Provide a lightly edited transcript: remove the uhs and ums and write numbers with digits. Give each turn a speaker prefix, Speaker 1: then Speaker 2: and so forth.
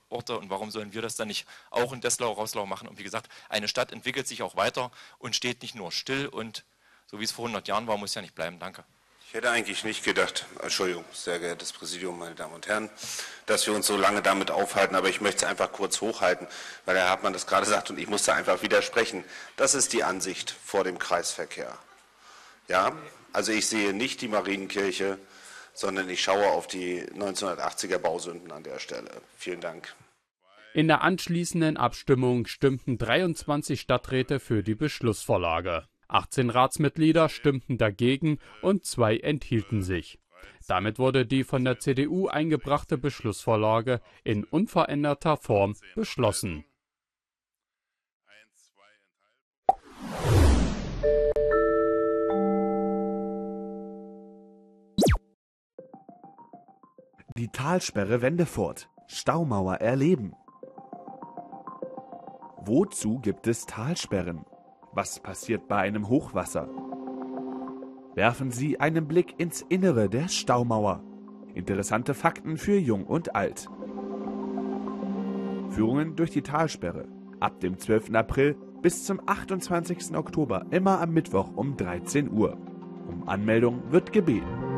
Speaker 1: Orte und warum sollen wir das dann nicht auch in Desslau, Roßlau machen? Und wie gesagt, eine Stadt entwickelt sich auch weiter und steht nicht nur still und so wie es vor 100 Jahren war, muss ja nicht bleiben. Danke.
Speaker 2: Ich hätte eigentlich nicht gedacht, Entschuldigung, sehr geehrtes Präsidium, meine Damen und Herren, dass wir uns so lange damit aufhalten, aber ich möchte es einfach kurz hochhalten, weil Herr Hartmann das gerade sagt und ich musste einfach widersprechen. Das ist die Ansicht vor dem Kreisverkehr. Ja, also ich sehe nicht die Marienkirche, sondern ich schaue auf die 1980er Bausünden an der Stelle. Vielen Dank.
Speaker 3: In der anschließenden Abstimmung stimmten 23 Stadträte für die Beschlussvorlage. 18 Ratsmitglieder stimmten dagegen und 2 enthielten sich. Damit wurde die von der CDU eingebrachte Beschlussvorlage in unveränderter Form beschlossen.
Speaker 4: Die Talsperre Wendefurt. Staumauer erleben. Wozu gibt es Talsperren? Was passiert bei einem Hochwasser? Werfen Sie einen Blick ins Innere der Staumauer. Interessante Fakten für Jung und Alt. Führungen durch die Talsperre. Ab dem 12. April bis zum 28. Oktober, immer am Mittwoch um 13 Uhr. Um Anmeldung wird gebeten.